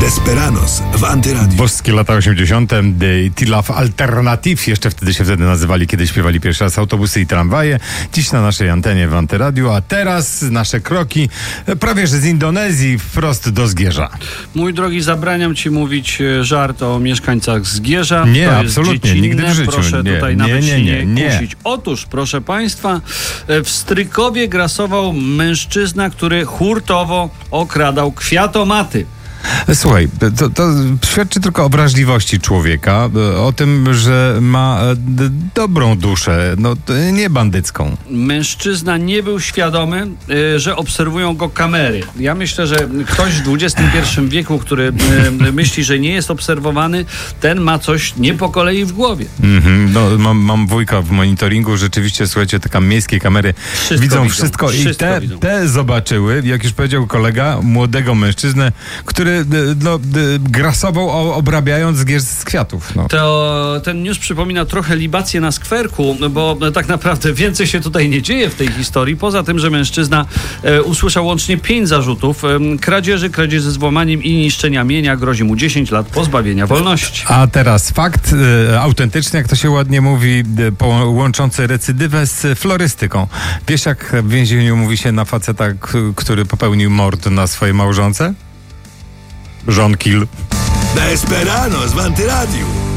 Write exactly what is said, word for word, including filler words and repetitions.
Desperados w Antyradiu. Boskie lata osiemdziesiąte. The Love Alternative. Jeszcze wtedy się wtedy nazywali, kiedy śpiewali pierwszy raz autobusy i tramwaje. Dziś na naszej antenie w Antyradiu, a teraz nasze kroki prawie że z Indonezji wprost do Zgierza. Mój drogi, zabraniam ci mówić żart o mieszkańcach Zgierza. Nie, to absolutnie, jest dziecinne. nigdy w życiu. Proszę Nie, tutaj nie, nawet nie, się nie, nie, nie. kusić. Otóż, proszę państwa, w Strykowie grasował mężczyzna, który hurtowo okradał kwiatomaty. Słuchaj, to, to świadczy tylko o wrażliwości człowieka, o tym, że ma d- dobrą duszę, no nie bandycką. Mężczyzna nie był świadomy, y, że obserwują go kamery. Ja myślę, że ktoś w dwudziestym pierwszym wieku, który y, myśli, że nie jest obserwowany, ten ma coś nie po kolei w głowie. Mm-hmm. No, mam, mam wujka w monitoringu, rzeczywiście, słuchajcie, te miejskie kamery Wszystko widzą, widzą wszystko, wszystko i te, widzą. te zobaczyły, jak już powiedział kolega, młodego mężczyznę, który no, grasował obrabiając Zgierz z kwiatów. No. To ten news przypomina trochę libację na skwerku, bo tak naprawdę więcej się tutaj nie dzieje w tej historii, poza tym, że mężczyzna e, usłyszał łącznie pięć zarzutów e, kradzieży, kradzieży z włamaniem i niszczenia mienia. Grozi mu dziesięć lat pozbawienia wolności. A teraz fakt e, autentyczny, jak to się ładnie mówi, e, po, łączący recydywę z florystyką. Wiesz, jak w więzieniu mówi się na faceta, k- który popełnił mord na swojej małżonce? Żonkil. Desperados w Antyradiu.